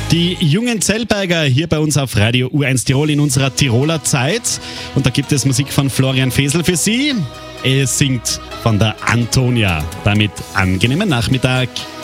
Die jungen Zellberger hier bei uns auf Radio U1 Tirol in unserer Tiroler Zeit. Und da gibt es Musik von Florian Fesel für Sie. Er singt von der Antonia. Damit angenehmen Nachmittag.